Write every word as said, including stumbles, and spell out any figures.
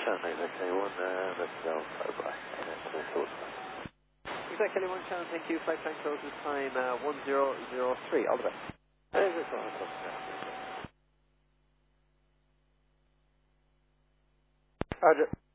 Shannon, okay, one, uh, that's Delta, bye. Exact Kelly one, Shannon, thank you. Flight time closes time, uh, one zero zero three. All the best. Uh, that's all, that's all. Roger.